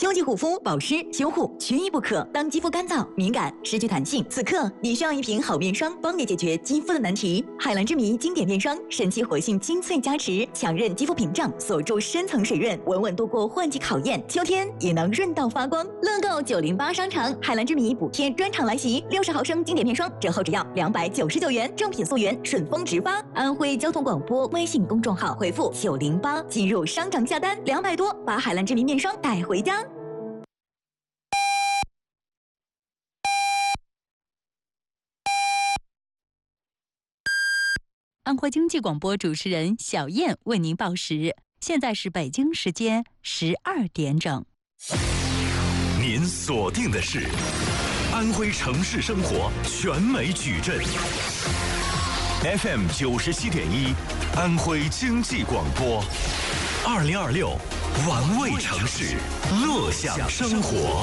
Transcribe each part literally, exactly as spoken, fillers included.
秋季护肤、保湿、修护缺一不可。当肌肤干燥、敏感、失去弹性，此刻你需要一瓶好面霜，帮你解决肌肤的难题。海蓝之谜经典面霜，神奇活性精粹加持，强韧肌肤屏障，锁住深层水润，稳稳度过换季考验，秋天也能润到发光。乐购九零八商场海蓝之谜补贴专场来袭，六十毫升经典面霜折后只要两百九十九元，正品溯源，顺丰直发。安徽交通广播微信公众号回复九零八进入商场下单，两百多把海蓝之谜面霜带回家。 安徽经济广播主持人小燕为您报时，现在是北京时间十二点整。 您锁定的是安徽城市生活全美矩阵 F M 九十七点一，安徽经济广播，二零二六玩味城市，乐享生活。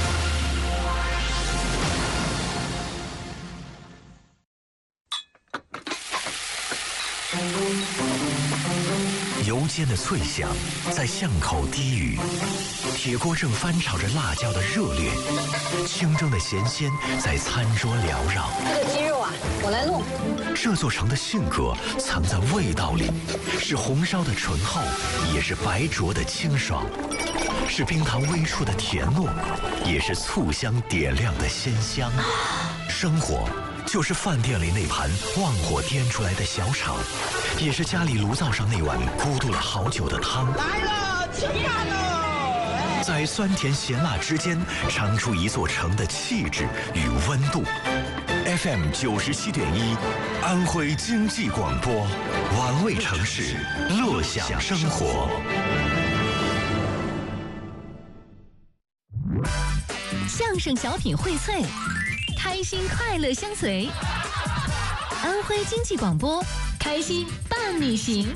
油煎的脆响在巷口低语，铁锅正翻炒着辣椒的热烈，清蒸的咸鲜在餐桌缭绕。 这个鸡肉啊，我来弄。 这座城的性格藏在味道里，是红烧的醇厚，也是白灼的清爽，是冰糖微触的甜糯，也是醋香点亮的鲜香。生活就是饭店里那盘旺火颠出来的小炒，也是家里炉灶上那碗咕嘟了好久的汤。 来了，吃饭喽！ 在酸甜咸辣之间，尝出一座城的气质与温度。F M 九十七点一，安徽经济广播，玩味城市，乐享生活。 相声小品荟萃，开心快乐相随。安徽经济广播，开心伴你行。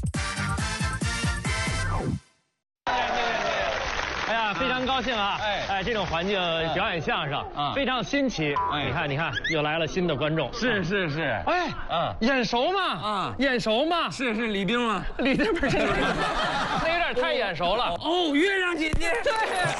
哎呀，非常高兴啊！哎哎，这种环境表演相声啊，非常新奇。哎，你看，你看，又来了新的观众。 是是是。 哎，啊，眼熟吗？啊，眼熟吗？ 是是李冰吗？ 李冰不是，那有点太眼熟了。 哦，月亮姐姐。 对。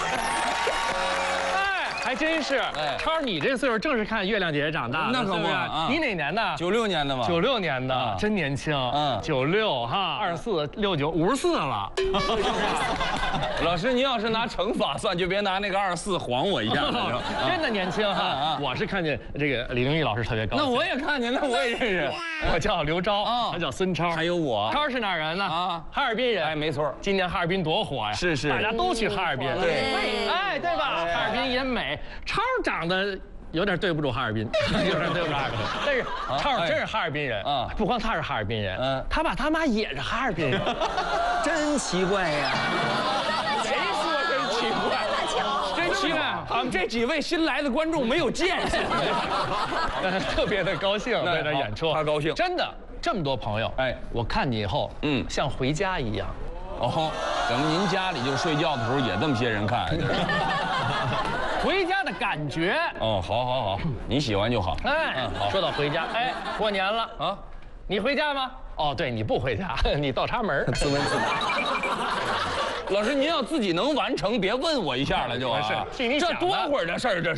还真是，哎，超，你这岁数正是看月亮姐姐长大的， 那可不啊！ 你哪年的？ 九六年的吗？ 九六年的，真年轻。嗯，九六哈，二四六九五十四了。 老师，您要是拿乘法算，就别拿那个二四晃我一下了。 真的年轻哈！我是看见这个李玲玉老师特别高兴。 那我也看见，那我也认识。 我叫刘钊，他叫孙超， 还有我。 超是哪儿人呢？啊，哈尔滨人。 哎，没错。 今年哈尔滨多火呀！ 是是， 大家都去哈尔滨。 对， 哎，对吧？哈尔滨也美。超长得有点对不住哈尔滨，有点对不住哈尔滨。但是超真是哈尔滨人啊，不光他是哈尔滨人，嗯，他爸他妈也是哈尔滨人， 真奇怪呀！ 谁说真奇怪？真奇怪！ 我们这几位新来的观众没有见识， 特别的高兴在这演出， 他高兴， 真的这么多朋友，哎，我看你以后，嗯，像回家一样。 哦，怎么您家里就睡觉的时候也这么些人看？ 回家的感觉哦，好，好，好，你喜欢就好。 哎，嗯，好。说到回家，哎，过年了啊，你回家吗？哦，对，你不回家，你倒插门， 自问自答。老师，您要自己能完成，别问我一下了就啊。 是，这多会儿的事儿，这是。